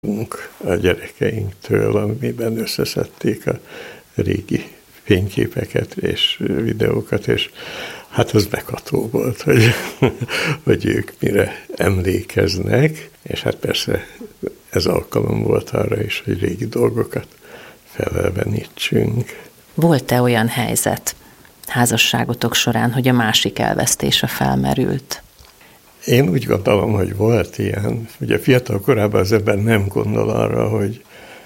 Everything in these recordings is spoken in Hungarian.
a gyerekeinktől, amiben összeszedték a régi fényképeket és videókat, és hát az megható volt, hogy ők mire emlékeznek, és hát persze ez alkalom volt arra is, hogy régi dolgokat felelevenítsünk. Volt-e olyan helyzet házasságotok során, hogy a másik elvesztése felmerült? Én úgy gondolom, hogy volt ilyen. Ugye fiatal korában az ember nem gondol arra, hogy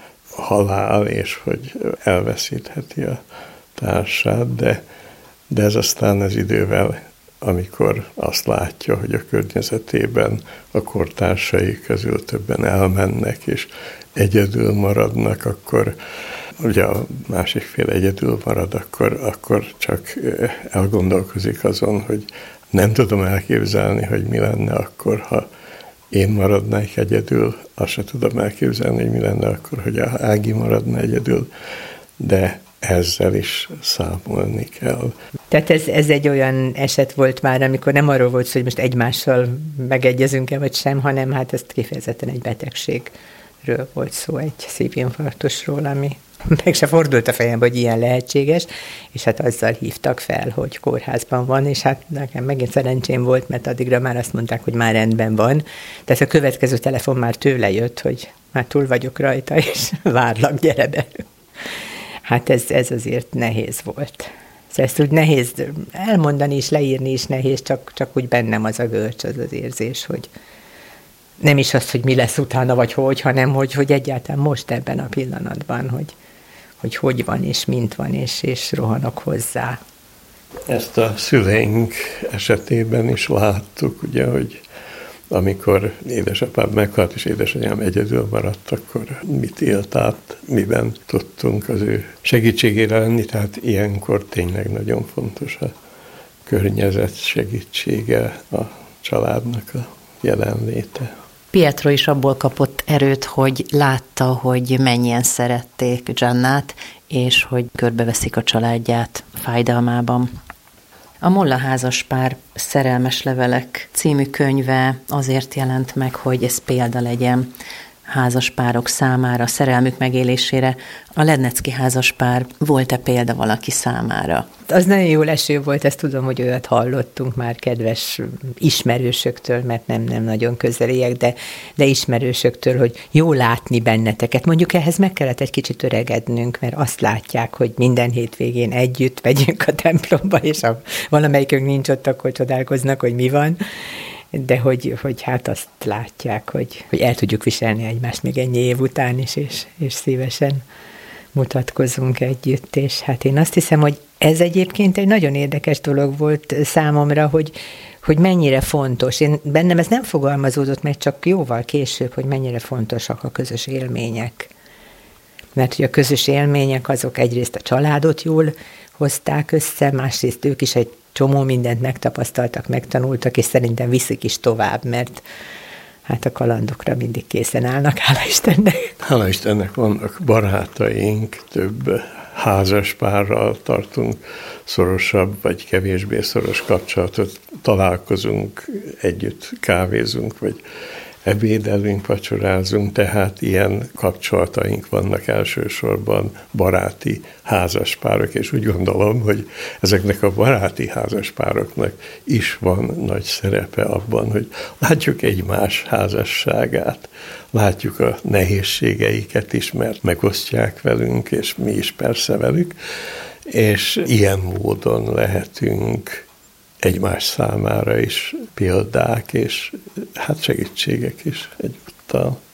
halál, és hogy elveszítheti a társát, de ez aztán az idővel, amikor azt látja, hogy a környezetében a kortársai közül többen elmennek, és egyedül maradnak, akkor ugye a másik fél egyedül marad, akkor csak elgondolkozik azon, hogy nem tudom elképzelni, hogy mi lenne akkor, ha én maradnék egyedül, azt se tudom elképzelni, hogy mi lenne akkor, hogy a Ági maradna egyedül, de ezzel is számolni kell. Tehát ez egy olyan eset volt már, amikor nem arról volt szó, hogy most egymással megegyezünk-e vagy sem, hanem hát ez kifejezetten egy betegségről volt szó, egy szívinfarktusról, ami meg se fordult a fejembe, hogy ilyen lehetséges, és hát azzal hívtak fel, hogy kórházban van, és hát nekem megint szerencsém volt, mert addigra már azt mondták, hogy már rendben van. Tehát a következő telefon már tőle jött, hogy már túl vagyok rajta, és várlak, gyere be. Hát ez azért nehéz volt. Ezt úgy nehéz elmondani is, leírni is nehéz, csak úgy bennem az a görcs, az az érzés, hogy nem is az, hogy mi lesz utána, vagy hogy, hanem hogy egyáltalán most ebben a pillanatban, hogy van, és mint van, és rohanok hozzá. Ezt a szüleink esetében is láttuk, ugye, hogy amikor édesapám meghalt, és édesanyám egyedül maradt, akkor mit élt át, miben tudtunk az ő segítségére lenni, tehát ilyenkor tényleg nagyon fontos a környezet segítsége, a családnak a jelenléte. Pietro is abból kapott erőt, hogy látta, hogy mennyien szerették Giannát, és hogy körbeveszik a családját fájdalmában. A Molla házaspár Szerelmes levelek című könyve azért jelent meg, hogy ez példa legyen házaspárok számára, szerelmük megélésére. A Lednecki házaspár volt-e példa valaki számára? Az nagyon jó leső volt, ezt tudom, hogy olyat hallottunk már kedves ismerősöktől, mert nem nagyon közeliek, de ismerősöktől, hogy jó látni benneteket. Mondjuk ehhez meg kellett egy kicsit öregednünk, mert azt látják, hogy minden hétvégén együtt megyünk a templomba, és ha valamelyikünk nincs ott, akkor csodálkoznak, hogy mi van. De hogy hát azt látják, hogy el tudjuk viselni egymást még ennyi év után is, és szívesen mutatkozunk együtt. És hát én azt hiszem, hogy ez egyébként egy nagyon érdekes dolog volt számomra, hogy mennyire fontos. Bennem ez nem fogalmazódott meg, csak jóval később, hogy mennyire fontosak a közös élmények. Mert hogy a közös élmények azok egyrészt a családot jól hozták össze, másrészt ők is egy csomó mindent megtapasztaltak, megtanultak, és szerintem viszik is tovább, mert hát a kalandokra mindig készen állnak, hála Istennek. Hála Istennek vannak barátaink, több házaspárral tartunk szorosabb vagy kevésbé szoros kapcsolatot, találkozunk, együtt kávézunk, vagy ebédelünk, vacsorázunk, tehát ilyen kapcsolataink vannak elsősorban baráti házaspárok, és úgy gondolom, hogy ezeknek a baráti házaspároknak is van nagy szerepe abban, hogy látjuk egymás házasságát, látjuk a nehézségeiket is, mert megosztják velünk, és mi is persze velük, és ilyen módon lehetünk egymás számára is példák, és hát segítségek is egyúttal.